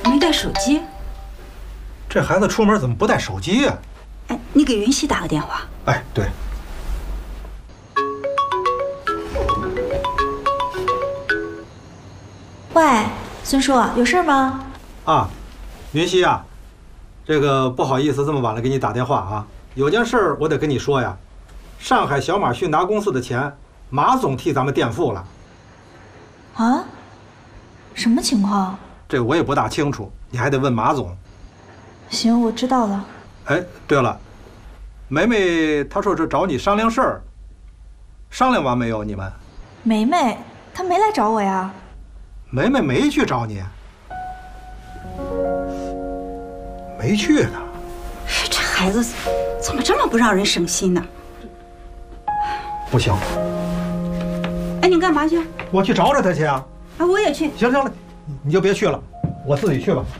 没带手机。 这孩子出门怎么不带手机呀？ 哎，你给云溪打个电话。 哎，对。 喂，孙叔，有事吗？ 啊，云溪啊，这个不好意思，这么晚了给你打电话啊，有件事儿我得跟你说呀。上海小马迅达公司的钱，马总替咱们垫付了。 啊？什么情况？ 这个我也不大清楚，你还得问马总。 行，我知道了。 哎，对了，梅梅她说是找你商量事儿，商量完没有？你们？ 梅梅，她没来找我呀。 梅梅没去找你，没去呢。 这孩子怎么这么不让人省心呢？ 不行。 哎，你干嘛去？ 我去找找他去啊。 啊，我也去。 行了，你就别去了，我自己去吧。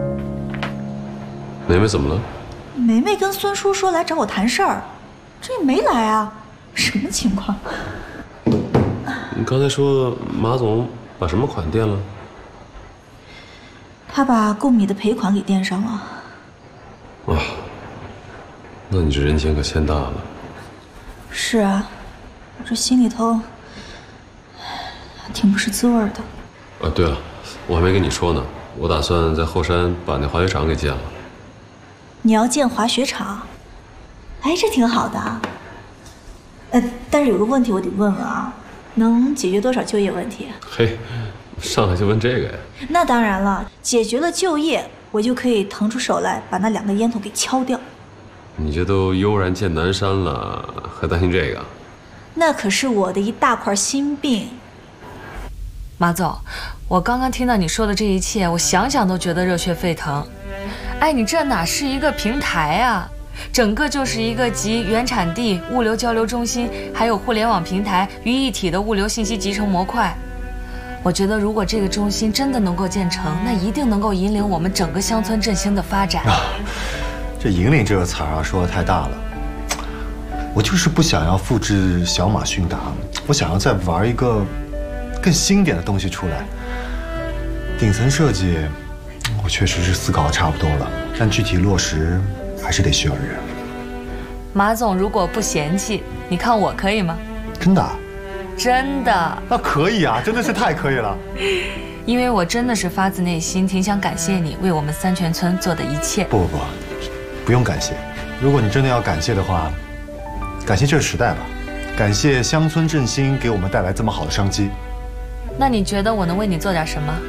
梅梅怎么了？ 梅梅跟孙叔说来找我谈事儿，这也没来啊，什么情况？ 你刚才说马总把什么款垫了？ 他把贡米的赔款给垫上了。 哇，那你这人情可欠大了。 是啊，我这心里头挺不是滋味的。 对了，我还没跟你说呢，我打算在后山把那滑雪场给建了。 你要建滑雪场？哎，这挺好的啊。但是有个问题我得问问啊，能解决多少就业问题？ 嘿，上来就问这个呀？ 那当然了，解决了就业，我就可以腾出手来把那2个烟头给敲掉。 你这都悠然见南山了，还担心这个？ 那可是我的一大块心病。 马总，我刚刚听到你说的这一切，我想想都觉得热血沸腾。哎，你这哪是一个平台啊，整个就是一个集原产地、物流交流中心，还有互联网平台于一体的物流信息集成模块。我觉得如果这个中心真的能够建成，那一定能够引领我们整个乡村振兴的发展。 这引领这个词儿啊，说的太大了。我就是不想要复制小马迅达，我想要再玩一个更新点的东西出来。顶层设计，我确实是思考的差不多了，但具体落实还是得需要人。 马总如果不嫌弃，你看我可以吗？ 真的？ 真的。 那可以啊，真的是太可以了。 因为我真的是发自内心挺想感谢你为我们三泉村做的一切。 不用感谢。如果你真的要感谢的话，感谢这个时代吧，感谢乡村振兴给我们带来这么好的商机。 那你觉得我能为你做点什么？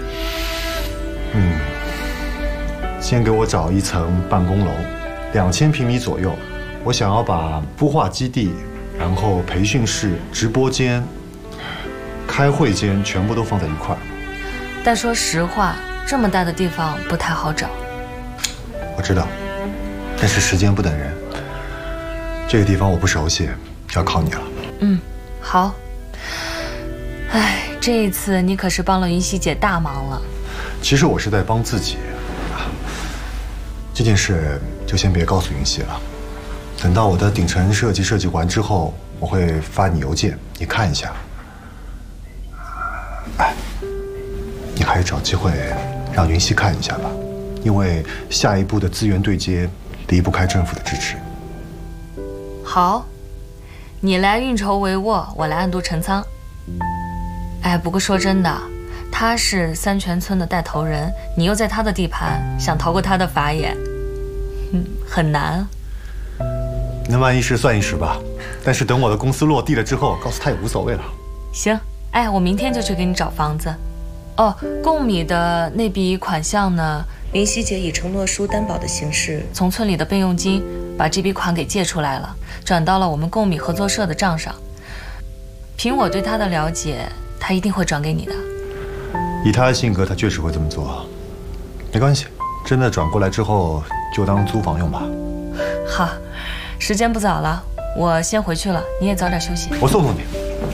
先给我找一层办公楼，2000平米左右。我想要把孵化基地，然后培训室、直播间、开会间全部都放在一块儿。 但说实话，这么大的地方不太好找。 我知道，但是时间不等人。这个地方我不熟悉，要靠你了。 好。哎，这一次你可是帮了云溪姐大忙了。 其实我是在帮自己。这件事就先别告诉云溪了，等到我的顶层设计完之后，我会发你邮件，你看一下。哎，你还是找机会让云溪看一下吧，因为下一步的资源对接离不开政府的支持。 好，你来运筹帷幄，我来暗度陈仓。哎，不过说真的，他是三泉村的带头人，你又在他的地盘，想逃过他的法眼，很难。 能办一时算一时吧，但是等我的公司落地了之后，告诉他也无所谓了。 行，哎，我明天就去给你找房子。哦，贡米的那笔款项呢？林希姐以承诺书担保的形式，从村里的备用金把这笔款给借出来了，转到了我们贡米合作社的账上。凭我对他的了解，他一定会转给你的。 以他的性格，他确实会这么做。没关系，真的转过来之后就当租房用吧。 好，时间不早了，我先回去了，你也早点休息。 我送送你。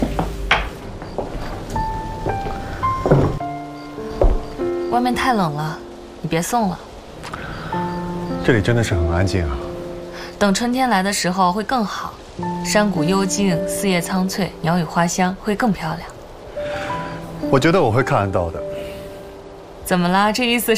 外面太冷了，你别送了。 这里真的是很安静啊。 等春天来的时候会更好，山谷幽静，四叶苍翠，鸟语花香，会更漂亮。 我觉得我会看得到的。 怎么啦？这意思